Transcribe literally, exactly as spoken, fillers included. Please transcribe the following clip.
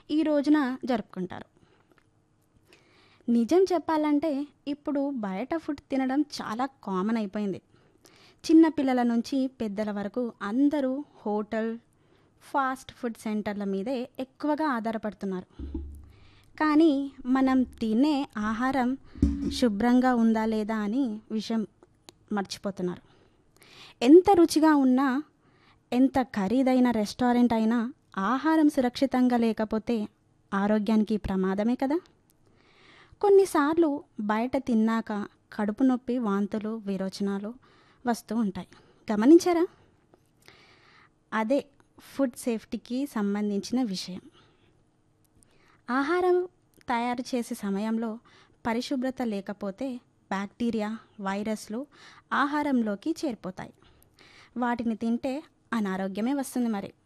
ఈ రోజున జరుపుకుంటారు. నిజం చెప్పాలంటే ఇప్పుడు బయట ఫుడ్ తినడం చాలా కామన్ అయిపోయింది. చిన్న పిల్లల నుంచి పెద్దల వరకు అందరూ హోటల్, ఫాస్ట్ ఫుడ్ సెంటర్ల మీదే ఎక్కువగా ఆధారపడుతున్నారు. కానీ మనం తినే ఆహారం శుభ్రంగా ఉందా లేదా అని విషయం మర్చిపోతున్నారు. ఎంత రుచిగా ఉన్నా, ఎంత ఖరీదైన రెస్టారెంట్ అయినా ఆహారం సురక్షితంగా లేకపోతే ఆరోగ్యానికి ప్రమాదమే కదా. కొన్నిసార్లు బయట తిన్నాక కడుపు నొప్పి, వాంతులు, విరోచనాలు వస్తూ ఉంటాయి. గమనించారా? అదే ఫుడ్ సేఫ్టీకి సంబంధించిన విషయం. ఆహారం తయారు చేసే సమయంలో పరిశుభ్రత లేకపోతే బ్యాక్టీరియా, వైరస్లు ఆహారంలోకి చేరిపోతాయి. వాటిని తింటే అనారోగ్యమే వస్తుంది మరి.